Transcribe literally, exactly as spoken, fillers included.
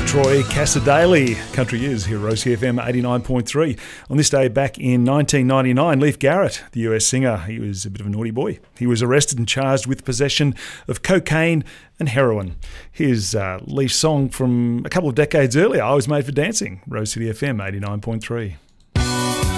Troy Cassar-Daley. Country is here at Rosie F M eighty-nine point three. On this day back in nineteen ninety-nine, Leif Garrett, the U S singer, he was a bit of a naughty boy. He was arrested and charged with possession of cocaine and heroin. Here's uh, Leif's song from a couple of decades earlier, I Was Made for Dancing, Rose City F M eighty-nine point three.